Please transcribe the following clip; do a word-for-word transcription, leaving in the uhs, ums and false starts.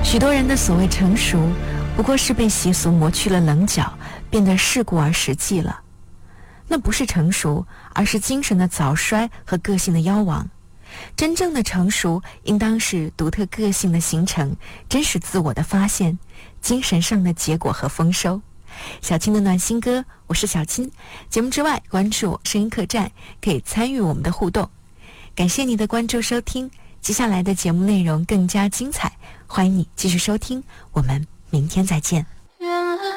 许多人的所谓成熟，不过是被习俗磨去了棱角，变得世故而实际了。那不是成熟，而是精神的早衰和个性的夭亡。真正的成熟应当是独特个性的形成，真实自我的发现，精神上的结果和丰收。小青的暖心歌，我是小青。节目之外，关注声音客栈，可以参与我们的互动。感谢你的关注收听，接下来的节目内容更加精彩，欢迎你继续收听，我们明天再见。